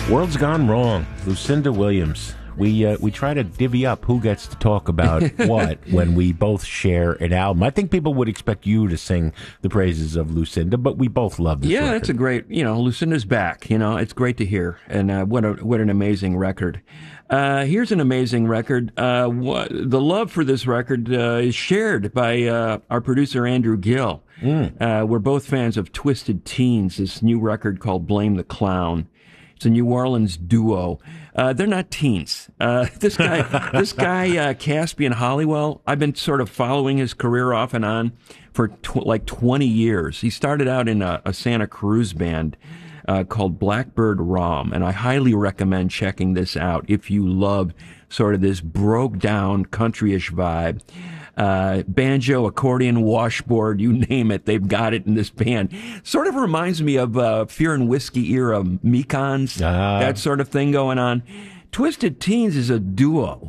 World's Gone Wrong, Lucinda Williams. We try to divvy up who gets to talk about what when we both share an album. I think people would expect you to sing the praises of Lucinda, but we both love this record. It's a great, Lucinda's back. It's great to hear. And what an amazing record. Here's an amazing record. The love for this record is shared by our producer, Andrew Gill. We're both fans of Twisted Teens, this new record called Blame the Clown. It's a New Orleans duo. They're not teens. This guy, Caspian Hollywell, I've been sort of following his career off and on for 20 years. He started out in a Santa Cruz band called Blackbird Rom, and I highly recommend checking this out if you love sort of this broke-down country-ish vibe. Banjo, accordion, washboard, you name it, they've got it in this band. Sort of reminds me of Fear and Whiskey era Mekons, that sort of thing going on. Twisted Teens is a duo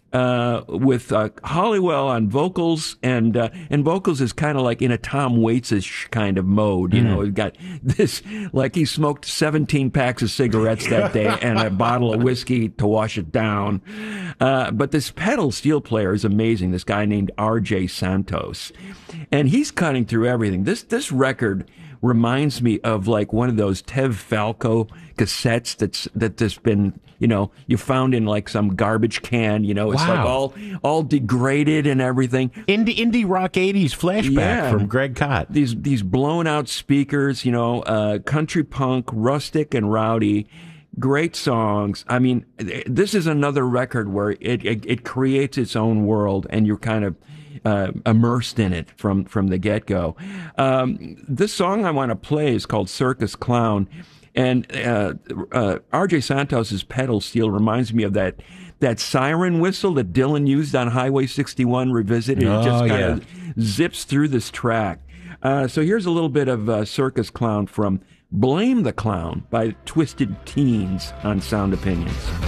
with Hollywell on vocals, and vocals is kind of like in a Tom Waits-ish kind of mode. We've got this, like he smoked 17 packs of cigarettes that day and a bottle of whiskey to wash it down. But this pedal steel player is amazing, this guy named R.J. Santos. And he's cutting through everything. This record reminds me of like one of those Tev Falco cassettes that's been, you found in like some garbage can, it's Wow. like all degraded and everything. Indie rock 80s flashback from Greg Kot. These blown out speakers, country punk, rustic and rowdy. Great songs. I mean, this is another record where it creates its own world, and you're kind of immersed in it from the get-go. This song I want to play is called Circus Clown, and R.J. Santos's pedal steel reminds me of that siren whistle that Dylan used on Highway 61 Revisited. It just kind of zips through this track. So here's a little bit of Circus Clown from Blame the Clown by Twisted Teens on Sound Opinions.